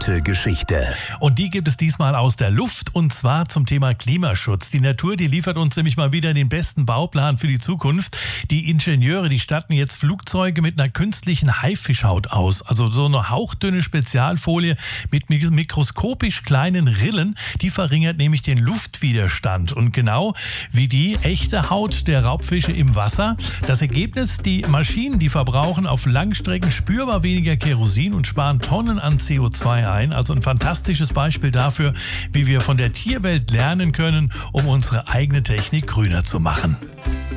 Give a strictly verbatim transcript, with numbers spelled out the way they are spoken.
Heute Geschichte. Und die gibt es diesmal aus der Luft, und zwar zum Thema Klimaschutz. Die Natur, die liefert uns nämlich mal wieder den besten Bauplan für die Zukunft. Die Ingenieure, die statten jetzt Flugzeuge mit einer künstlichen Haifischhaut aus. Also so eine hauchdünne Spezialfolie mit mikroskopisch kleinen Rillen. Die verringert nämlich den Luftwiderstand. Und genau wie die echte Haut der Raubfische im Wasser. Das Ergebnis, die Maschinen, die verbrauchen auf Langstrecken spürbar weniger Kerosin und sparen Tonnen an C O zwei ein. Also ein fantastisches Beispiel dafür, wie wir von der Tierwelt lernen können, um unsere eigene Technik grüner zu machen.